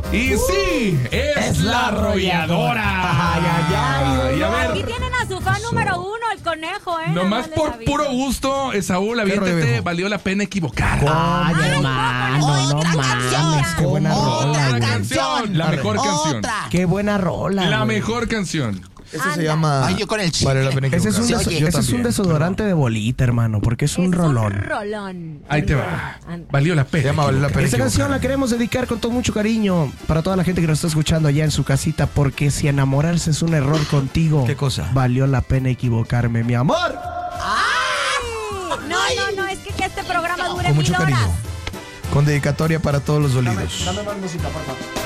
Y sí, es la arrolladora. Ay. Y a Aquí ver, tienen a su fan número 1, el conejo, ¿eh? nomás les por aviso. puro gusto, Saúl, rollo, aviéntate, viejo? valió la pena equivocar. Ay, hermano, no otra mames. canción. Qué buena Otra rola, güey. canción. La mejor canción. Otra. Qué buena rola. La güey. mejor canción. Ese Anda. se llama. Ay, yo con el chicle. Vale la pena Ese es un, equivocarse. Oye, Yo ese es un también, desodorante de bolita, hermano, porque es un rolón. Un rolón. Ahí te va. Anda. Valió la Se pena. llama Vale la pena Esta canción la equivocarse. queremos dedicar con todo mucho cariño para toda la gente que nos está escuchando allá en su casita, porque si enamorarse es un error contigo, ¿Qué cosa? valió la pena equivocarme, mi amor. No, es que este programa dure Con mucho 1000 horas. cariño. Con dedicatoria para todos los dolidos. Dame más música, por favor.